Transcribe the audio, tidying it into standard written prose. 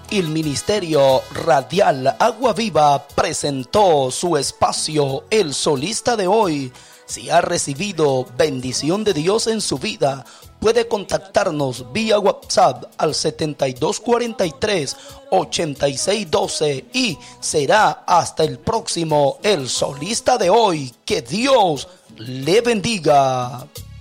El Ministerio Radial Agua Viva presentó su espacio El Solista de hoy. Si ha recibido bendición de Dios en su vida, puede contactarnos vía WhatsApp al 7243-8612 y será hasta el próximo El Solista de hoy. Que Dios le bendiga.